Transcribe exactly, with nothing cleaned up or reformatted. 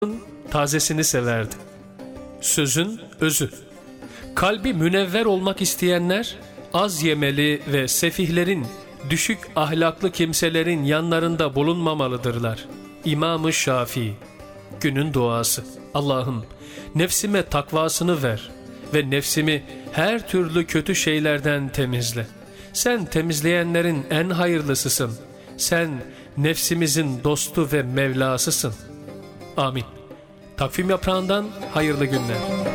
tazesini severdi. Sözün özü. Kalbi münevver olmak isteyenler, az yemeli ve sefihlerin, düşük ahlaklı kimselerin yanlarında bulunmamalıdırlar. İmam-ı Şafii. Günün duası. Allah'ım, nefsime takvasını ver ve nefsimi her türlü kötü şeylerden temizle. Sen temizleyenlerin en hayırlısısın. Sen nefsimizin dostu ve Mevlasısın. Amin. Takvim Yaprağı'ndan hayırlı günler.